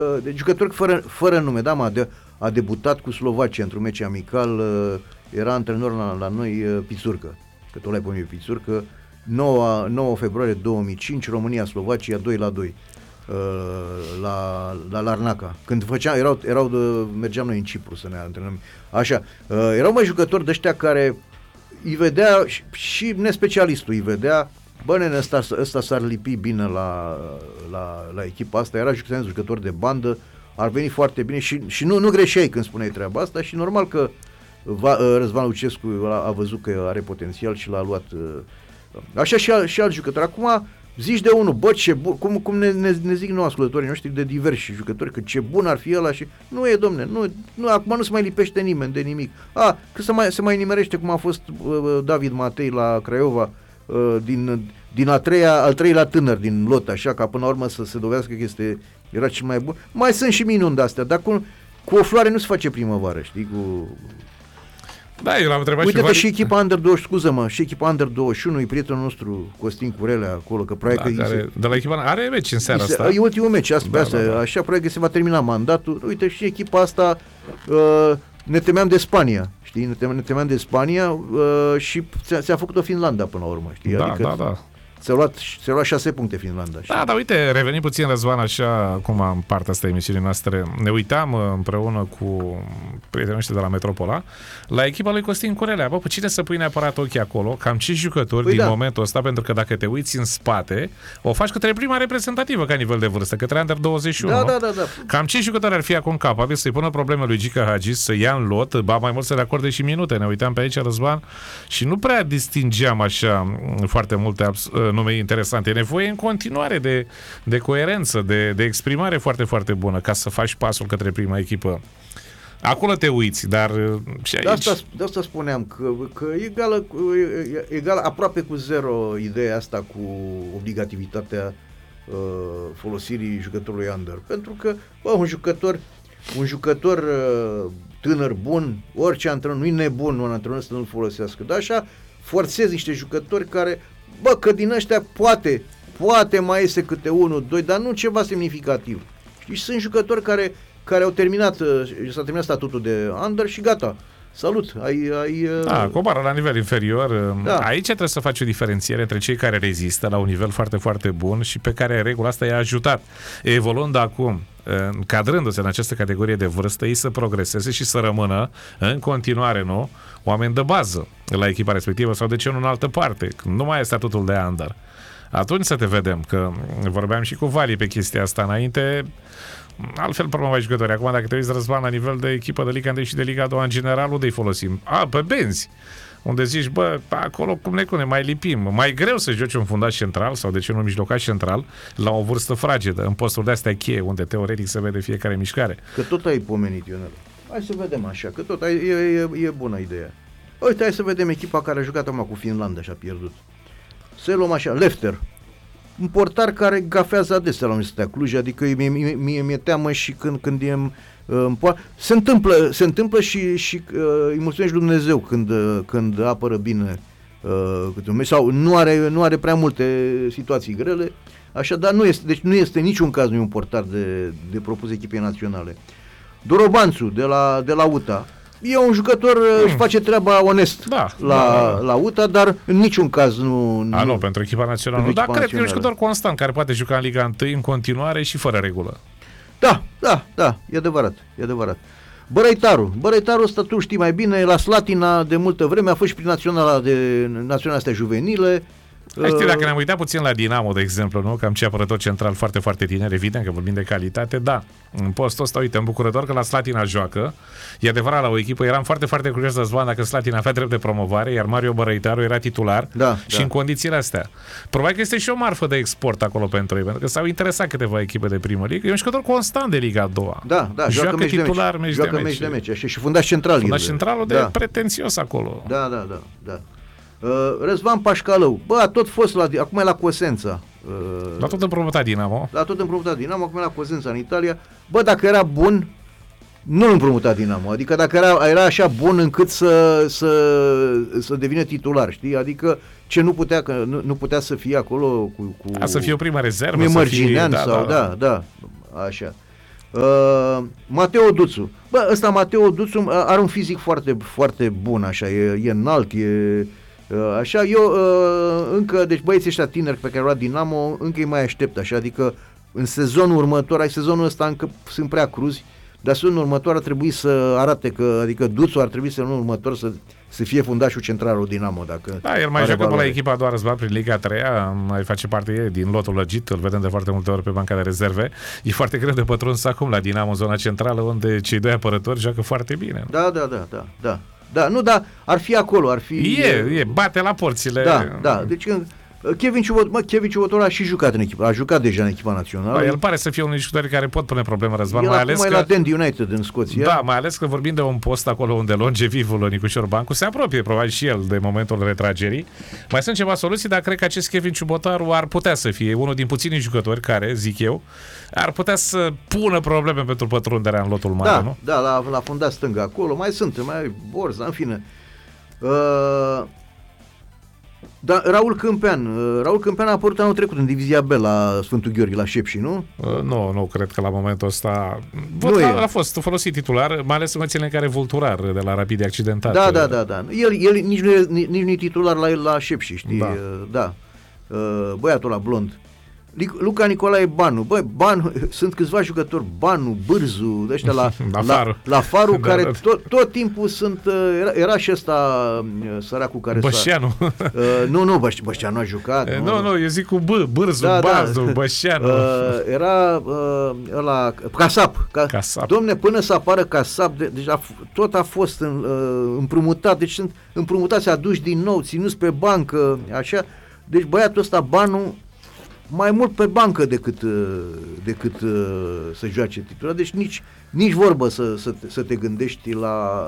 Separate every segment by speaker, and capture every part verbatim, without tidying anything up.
Speaker 1: de jucători fără, fără nume, da, mă, de, a debutat cu Slovacia într-un meci amical, era antrenor la, la noi Pițurcă, că tot l-ai pomenit Pițurcă, nouă februarie două mii cinci, România-Slovacia doi la doi la, la Larnaca, când făceam, erau, erau de, mergeam noi în Cipru să ne antrenăm, așa, erau mai jucători de ăștia care îi vedea și, și nespecialistul îi vedea, bă, nene, ăsta, ăsta s-ar lipi bine la, la, la echipa asta, era jucător, jucător de bandă, ar veni foarte bine și, și nu, nu greșeai când spuneai treaba asta și normal că va, Răzvan Lucescu a, a văzut că are potențial și l-a luat așa și, al, și alți jucători. Acum zici de unul, bă, ce bun, cum, cum ne, ne, ne zic noi ascultătorii noștri de diversi jucători, că ce bun ar fi ăla și nu e, domne, nu, nu, acum nu se mai lipește nimeni de nimic. A, că se mai, se mai nimerește cum a fost uh, David Matei la Craiova, uh, din, din a treia, al treilea tânăr din lot, așa, ca până la urmă să se dovedească că este, era cel mai bun. Mai sunt și minuni de astea, dar cu, cu o floare nu se face primăvară, știi, cu...
Speaker 2: Da, eu l-am întrebat.
Speaker 1: Uite
Speaker 2: și
Speaker 1: că și echipa Under douăzeci, scuză-mă, și echipa Under douăzeci și unu, e prietenul nostru Costin Curelea acolo, că probabil
Speaker 2: da,
Speaker 1: că...
Speaker 2: Care,
Speaker 1: se,
Speaker 2: de la echipa are meci în seara
Speaker 1: se,
Speaker 2: asta.
Speaker 1: E ultimul meci, asta,
Speaker 2: da,
Speaker 1: asta,
Speaker 2: da, da.
Speaker 1: așa, probabil că se va termina mandatul. Uite, și echipa asta, uh, ne temeam de Spania, știi, ne temeam, ne temeam de Spania uh, și ți-a făcut-o Finlanda până la urmă, știi,
Speaker 2: Da,
Speaker 1: adică
Speaker 2: da, da.
Speaker 1: ți-a luat, ți-a luat șase puncte Finlanda. Știi?
Speaker 2: Da, dar uite, revenim puțin, Răzvan, așa cum în partea asta emisiunii noastre, ne uitam împreună cu prietenii noștri de la Metropola la echipa lui Costin Curelea. Bă, pe cine să pui neapărat ochii acolo? Cam cinci jucători păi din da. momentul ăsta, pentru că dacă te uiți în spate, o faci către prima reprezentativă ca nivel de vârstă, către Under douăzeci și unu.
Speaker 1: Da, da, da, da.
Speaker 2: Cam cinci jucători ar fi acum capabili să-i pună probleme lui Gica Hagi, să ia în lot, ba mai mult să le acorde și minute. Ne uitam pe aici, Răzvan, și nu prea distingeam așa foarte multe nume interesante. E nevoie în continuare de, de coerență, de, de exprimare foarte, foarte bună ca să faci pasul către prima echipă. Acolo te uiți, dar și aici...
Speaker 1: De asta, de asta spuneam, că, că egală, egală aproape cu zero ideea asta cu obligativitatea uh, folosirii jucătorului under. Pentru că, bă, un jucător, un jucător uh, tânăr, bun, orice antrenor, nu-i nebun un antrenor să nu-l folosească. Dar așa forțezi niște jucători care, bă, că din ăștia poate, poate mai este câte unul, doi, dar nu ceva semnificativ. Și sunt jucători care, care au terminat, s-a terminat statutul de under și gata. Salut, ai... ai
Speaker 2: da, coboară la nivel inferior.
Speaker 1: Da.
Speaker 2: Aici trebuie să faci o diferențiere între cei care rezistă la un nivel foarte, foarte bun și pe care regula asta i-a ajutat. Evoluând acum, încadrându-se în această categorie de vârstă, ei să progreseze și să rămână în continuare, nu, oameni de bază la echipa respectivă sau de ce nu în altă parte, când nu mai e statutul de under. Atunci să te vedem, că vorbeam și cu Vali pe chestia asta înainte, altfel promovai jucători. Acum dacă te uiți, Răzvan, la nivel de echipă de Liga unu și de Liga a doua în general, unde îi folosim? A, pe benzi. Unde zici, bă, acolo cum ne, cum ne mai lipim. Mai greu să joci un fundaș central sau de ce nu un mijlocaș central la o vârstă fragedă, în posturi de-astea cheie, unde teoretic se vede fiecare mișcare.
Speaker 1: Că tot ai pomenit, Ionel. Hai să vedem așa, că tot ai, e, e, e bună ideea. Uite, hai să vedem echipa care a jucat acum cu Finlanda și a pierdut. Să luăm așa, Lefter. Un portar care gafează adesea la Universitatea Cluj, adică mie, mie, mie mi-e teamă și când, când e în po- se întâmplă, se întâmplă și, și uh, îi mulțumești lui Dumnezeu când, uh, când apără bine uh, câte un meci, sau nu are, nu are prea multe situații grele, așa, dar nu este, deci nu este niciun caz nu e un portar de, de propus echipei naționale. Dorobanțu de la, de la U T A e un jucător, mm. își face treaba onest
Speaker 2: da,
Speaker 1: la,
Speaker 2: da.
Speaker 1: la U T A, dar în niciun caz nu...
Speaker 2: A, nu,
Speaker 1: nu
Speaker 2: pentru echipa națională.
Speaker 1: Pentru
Speaker 2: Dar
Speaker 1: echipa
Speaker 2: cred că e un
Speaker 1: națională.
Speaker 2: jucător constant, care poate juca în Liga unu în continuare și fără regulă.
Speaker 1: Da, da, da, e adevărat, e adevărat. Bărăitaru, Bărăitaru ăsta tu știi mai bine, la Slatina de multă vreme, a fost și prin naționala de naționala astea juvenile.
Speaker 2: Hai, știi, dacă ne-am uitat puțin la Dinamo, de exemplu, nu? Cam ce apărător central foarte, foarte tineri, evident că vorbim de calitate, da. În postul ăsta, uite, îmbucurător că la Slatina joacă. E adevărat, la o echipă eram foarte, foarte curios să zvon dacă Slatina avea drept de promovare, iar Mario Bărăitaru era titular
Speaker 1: da,
Speaker 2: și
Speaker 1: da.
Speaker 2: în condițiile astea. Probabil că este și o marfă de export acolo pentru ei, pentru că s-au interesat câteva echipe de primă ligă. E un jucător constant de Liga a doua.
Speaker 1: Da, da,
Speaker 2: joacă, joacă titular,
Speaker 1: meci
Speaker 2: de meci.
Speaker 1: Joacă meci de meci, așa, și fundaș central.
Speaker 2: Fundaș centralul de
Speaker 1: da.
Speaker 2: pretențios acolo.
Speaker 1: Da, da, da, da. Uh, Răzvan Pașcalău, bă, a tot fost la, acum e la Cosența.
Speaker 2: Uh, la tot împrumutat Dinamo.
Speaker 1: La tot împrumutat Dinamo, acum e la Cosența în Italia. Bă, dacă era bun, nu îl împrumutat Dinamo. Adică dacă era, era așa bun încât să, să, să devină titular, știi? Adică ce nu putea, că nu, nu putea să fie acolo cu... cu
Speaker 2: a, să fie o prima rezervă.
Speaker 1: Cu Mărginean
Speaker 2: da,
Speaker 1: sau,
Speaker 2: da, da.
Speaker 1: da, da, așa. Uh, Mateo Duțu. Bă, ăsta Mateo Duțu are un fizic foarte, foarte bun, așa, e, e înalt, e uh, așa, eu uh, încă, deci băieții ăștia tineri pe care au luat Dinamo, încă îi mai aștept, așa, adică în sezonul următor, ai sezonul ăsta încă sunt prea cruzi, dar sezonul următor ar trebui să arate că, adică Duțu ar trebui sezonul următor să, să fie fundașul centralul Dinamo, dacă
Speaker 2: da, el mai joacă pe la echipa doar Răzvan prin Liga a treia, mai face parte din lotul lăgit, îl vedem de foarte multe ori pe banca de rezerve. E foarte greu de pătruns acum la Dinamo, zona centrală, unde cei doi apărători joacă foarte bine.
Speaker 1: Da, da, da, da, da. Da, nu, da, ar fi acolo, ar fi...
Speaker 2: E, e, bate la porțile.
Speaker 1: Da, da, deci Kevin Ciubotor, mă, Kevin Ciubotor a și jucat în echipa, a jucat deja în echipa națională.
Speaker 2: Da, el pare să fie unul din jucătorii care pot pune probleme, Răzvan,
Speaker 1: el
Speaker 2: mai ales
Speaker 1: că...
Speaker 2: că...
Speaker 1: la Dundee United în Scoția.
Speaker 2: Da, mai ales că vorbim de un post acolo unde longevivul Nicușor Bancu se apropie probabil și el de momentul retragerii. Mai sunt ceva soluții, dar cred că acest Kevin Ciubotar ar putea să fie unul din puținii jucători care, zic eu, ar putea să pună probleme pentru pătrunderea în lotul mare,
Speaker 1: da,
Speaker 2: nu?
Speaker 1: Da, la, la fundat stânga acolo, mai sunt, mai Borza, în fine. Uh... Da, Raul Câmpean. Raul Câmpean a apărut anul trecut în divizia B la Sfântul Gheorghe, la Șepși, nu?
Speaker 2: Uh, nu, nu, cred că la momentul ăsta văd că a, a fost folosit titular, mai ales în condițiile în care Vulturar de la Rapid e accidentat.
Speaker 1: Da, da, da, da. El, el nici nu e nici, nici nu e titular la, la Șepși, știi?
Speaker 2: Da.
Speaker 1: Da. Băiatul ăla blond. Luca Nicolae Banu. Băi, Banu, sunt câțiva jucători, Banu, Bârzu, ăștia la,
Speaker 2: la,
Speaker 1: la
Speaker 2: Faru,
Speaker 1: la Faru
Speaker 2: da,
Speaker 1: care
Speaker 2: da.
Speaker 1: Tot, tot timpul sunt, era, era și ăsta săracul care
Speaker 2: Bășeanu.
Speaker 1: S-a, uh, nu, nu, Băș, Bășeanu a jucat.
Speaker 2: E,
Speaker 1: nu,
Speaker 2: nu, nu, eu zic cu B, Bârzu,
Speaker 1: da,
Speaker 2: Bazu,
Speaker 1: da.
Speaker 2: Bășeanu.
Speaker 1: Uh, era uh, ăla, Casap. Ca,
Speaker 2: Casap.
Speaker 1: Domne, până să apară Casap, de, deci a, tot a fost în, uh, împrumutat, deci sunt împrumutați, aduși din nou, ținuți pe bancă, așa. Deci băiatul ăsta, Banu, mai mult pe bancă decât, decât să joace titular, deci nici, nici vorbă să, să, te, să te gândești la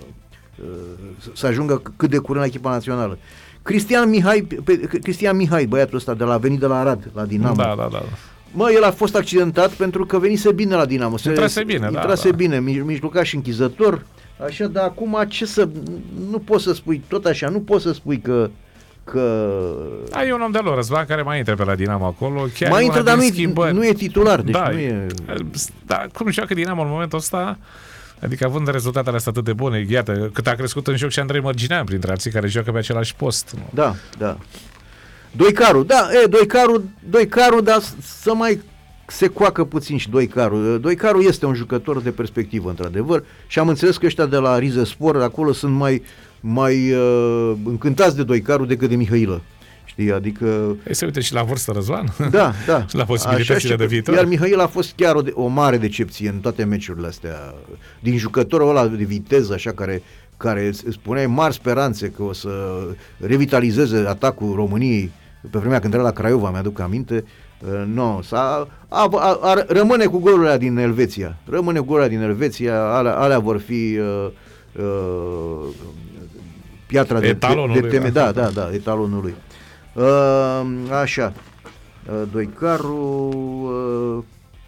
Speaker 1: să ajungă cât de curând la echipa națională. Cristian Mihai, pe, Cristian Mihai, băiatul ăsta de la venit de la Arad, la Dinamo.
Speaker 2: Da, da, da.
Speaker 1: Mă, el a fost accidentat pentru că venise bine la Dinamo.
Speaker 2: Intrase bine,
Speaker 1: intrase
Speaker 2: da,
Speaker 1: bine, da. Mijlocaș și închizător. Așa, dar acum ce să, nu poți să spui, tot așa, nu poți să spui că că...
Speaker 2: Da, e un om de lor, Răzvan, care mai intră pe la Dinamo acolo. Chiar
Speaker 1: mai intră, dar nu e, nu e titular. Deci
Speaker 2: da,
Speaker 1: nu e...
Speaker 2: da, cum joacă Dinamo în momentul ăsta? Adică având rezultatele astea atât de bune, iată, cât a crescut în joc și Andrei Mărginean, printre alții care joacă pe același post.
Speaker 1: Da, da. Doicaru, da, e, Doicaru, Doicaru, dar să mai se coacă puțin și Doicaru. Doicaru este un jucător de perspectivă, într-adevăr, și am înțeles că ăștia de la Rizespor, acolo sunt mai mai uh, încântați de Doicaru decât de Mihailă. Știi, adică...
Speaker 2: Ei, se uite și la vârstă, Răzvan.
Speaker 1: Da, da.
Speaker 2: Și la posibilitățile de viitor.
Speaker 1: Iar Mihail a fost chiar o, de, o mare decepție în toate meciurile astea. Din jucătorul ăla de viteză, așa, care, care spuneai mari speranțe că o să revitalizeze atacul României pe vremea când era la Craiova, mi-aduc aminte. Uh, nu, s-a, a, a, a, rămâne cu golurile din Elveția. Rămâne cu golurile din Elveția, alea, alea vor fi... Uh, uh, piatra de, de, de teme, da, da, da, etalonului. Uh, așa, uh, Doicaru, uh,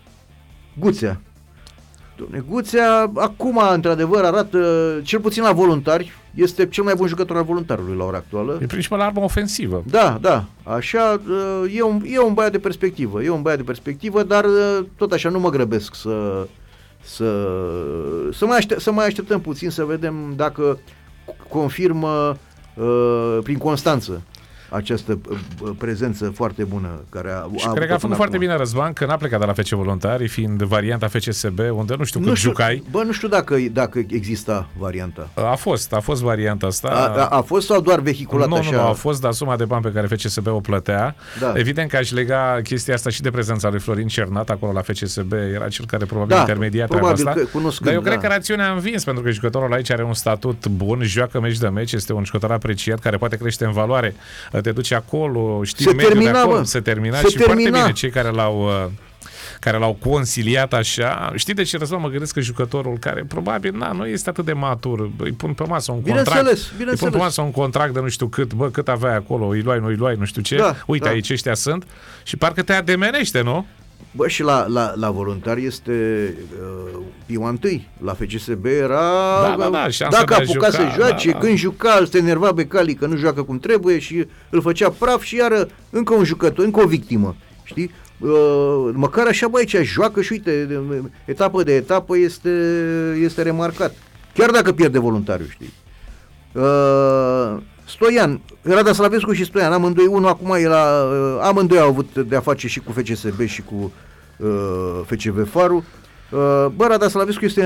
Speaker 1: Guțea. Doamne, Guțea, acum, într-adevăr, arată, cel puțin la voluntari, este cel mai bun jucător al voluntarului la ora actuală.
Speaker 2: E principala armă ofensivă.
Speaker 1: Da, da, așa, uh, e, un, e un băiat de perspectivă, e un băiat de perspectivă, dar uh, tot așa nu mă grăbesc să, să, să, mai, aștept, să mai așteptăm puțin să vedem dacă confirmă uh, prin constanță această uh, prezență foarte bună care a,
Speaker 2: și
Speaker 1: a
Speaker 2: cred că a făcut foarte
Speaker 1: acum.
Speaker 2: bine Răzvan că n-a plecat de la F C Voluntari, fiind varianta F C S B, unde nu știu
Speaker 1: nu
Speaker 2: cât
Speaker 1: știu,
Speaker 2: jucai.
Speaker 1: Bă, nu știu dacă, dacă exista varianta.
Speaker 2: A fost, a fost varianta asta.
Speaker 1: A, a, a fost sau doar vehiculat
Speaker 2: nu,
Speaker 1: așa?
Speaker 2: Nu, nu, a fost, dar suma de bani pe care F C S B o plătea. Da. Evident că aș lega chestia asta și de prezența lui Florin Cernat acolo la F C S B, era cel care probabil
Speaker 1: da,
Speaker 2: intermedia treaba asta. Dar eu
Speaker 1: da.
Speaker 2: cred că rațiunea a învins, pentru că jucătorul aici are un statut bun, joacă meci de meci, este un jucător apreciat care poate crește în valoare. Te duci acolo, știi,
Speaker 1: se
Speaker 2: mediul
Speaker 1: termina,
Speaker 2: de acolo,
Speaker 1: bă.
Speaker 2: se termina
Speaker 1: se
Speaker 2: și
Speaker 1: termina.
Speaker 2: foarte bine cei care l-au care l-au consiliat așa. Știi de ce, Răzvan, mă gândesc că jucătorul care probabil na, nu este atât de matur, îi pun pe masă un
Speaker 1: bine
Speaker 2: contract,
Speaker 1: înțeles, bine
Speaker 2: îi pun pe masă un contract de nu știu cât, bă, cât aveai acolo, îi luai, nu îi luai, nu știu ce,
Speaker 1: da,
Speaker 2: uite
Speaker 1: da.
Speaker 2: aici ăștia sunt și parcă te ademenește, nu?
Speaker 1: Bă, și la, la, la voluntari este uh, piua întâi. La F C S B era
Speaker 2: da, da, da,
Speaker 1: dacă apuca
Speaker 2: juca,
Speaker 1: să joace,
Speaker 2: da, da.
Speaker 1: când juca, se enerva Becali că nu joacă cum trebuie și îl făcea praf și iară încă un jucător, încă o victimă. Știi? uh, măcar așa, bă, aici joacă și uite, etapă de etapă este, este remarcat. Chiar dacă pierde voluntariu, știi. Uh, Stoian, Rada Slavescu și Stoian, amândoi, unul acum era, uh, amândoi au avut de a face și cu F C S B și cu uh, F C V Faru. Uh, bă, Rada Slavescu este